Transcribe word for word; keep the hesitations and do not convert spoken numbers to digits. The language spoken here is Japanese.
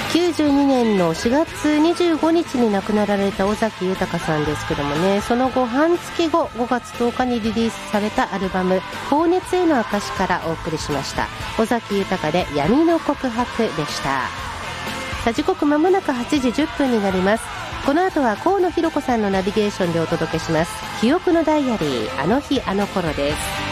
きゅうじゅうにねんのしがつにじゅうごにちに亡くなられた尾崎豊さんですけどもね、その後半月後ごがつとおかにリリースされたアルバム高熱への証からお送りしました。尾崎豊で闇の告白でした。さあ時刻まもなくはちじじゅっぷんになります。この後は河野ひろ子さんのナビゲーションでお届けします。記憶のダイアリー、あの日あの頃です。